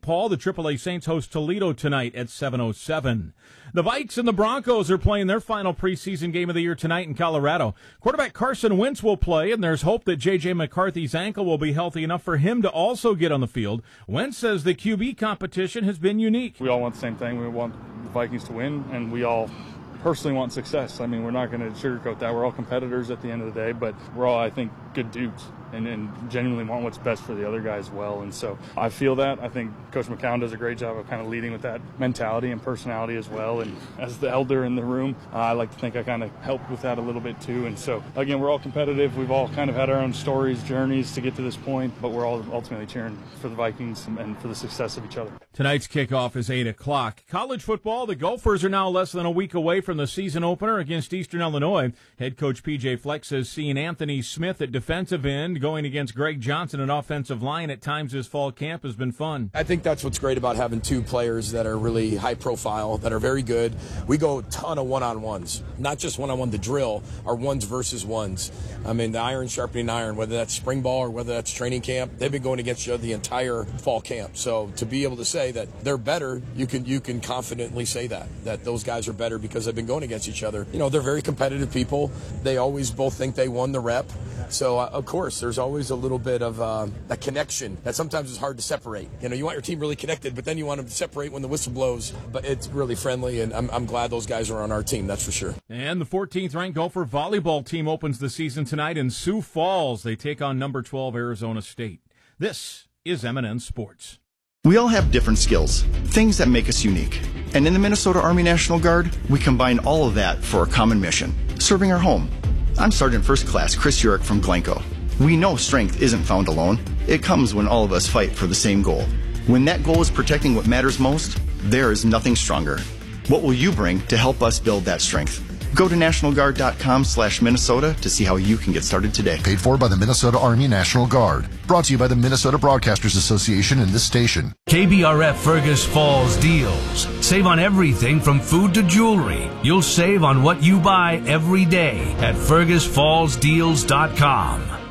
Paul. The AAA Saints host Toledo tonight at 7:07. The Vikes and the Broncos are playing their final preseason game of the year tonight in Colorado. Quarterback Carson Wentz will play, and there's hope that J.J. McCarthy's ankle will be healthy enough for him to also get on the field. Wentz says the QB competition has been unique. We all want the same thing. We want the Vikings to win, and we all personally want success. I mean, we're not going to sugarcoat that. We're all competitors at the end of the day, but we're all, I think, good dudes and genuinely want what's best for the other guy as well. And so I feel that. I think Coach McCown does a great job of kind of leading with that mentality and personality as well. And as the elder in the room, I like to think I kind of help with that a little bit too. And so, again, we're all competitive. We've all kind of had our own stories, journeys to get to this point, but we're all ultimately cheering for the Vikings and for the success of each other. Tonight's kickoff is 8 o'clock. College football, the Gophers are now less than a week away from the season opener against Eastern Illinois. Head coach P.J. Fleck says seeing Anthony Smith at defensive end going against Greg Johnson at offensive line at times this fall camp has been fun. I think that's what's great about having two players that are really high profile, that are very good. We go a ton of one-on-ones, not just one-on-one. The drill are ones versus ones. I mean, the iron sharpening iron, whether that's spring ball or whether that's training camp, they've been going against you the entire fall camp. So to be able to say that they're better, you can confidently say that those guys are better because they've been going against each other. You know, they're very competitive people. They always both think they won the rep. So, of course, there's always a little bit of a connection that sometimes is hard to separate. You know, you want your team really connected, but then you want them to separate when the whistle blows. But it's really friendly, and I'm glad those guys are on our team, that's for sure. And the 14th-ranked Gopher volleyball team opens the season tonight in Sioux Falls. They take on number 12 Arizona State. This is M&N Sports. We all have different skills, things that make us unique. And in the Minnesota Army National Guard, we combine all of that for a common mission, serving our home. I'm Sergeant First Class Chris Urich from Glencoe. We know strength isn't found alone. It comes when all of us fight for the same goal. When that goal is protecting what matters most, there is nothing stronger. What will you bring to help us build that strength? Go to nationalguard.com/Minnesota to see how you can get started today. Paid for by the Minnesota Army National Guard. Brought to you by the Minnesota Broadcasters Association and this station. KBRF Fergus Falls deals. Save on everything from food to jewelry. You'll save on what you buy every day at FergusFallsDeals.com.